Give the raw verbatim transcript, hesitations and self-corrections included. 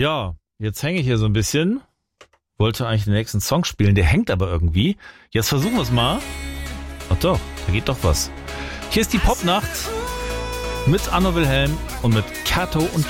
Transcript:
Ja, jetzt hänge ich hier so ein bisschen. Wollte eigentlich den nächsten Song spielen, der hängt aber irgendwie. Jetzt versuchen wir es mal. Ach doch, da geht doch was. Hier ist die Popnacht mit Anna Wilhelm und mit Kato und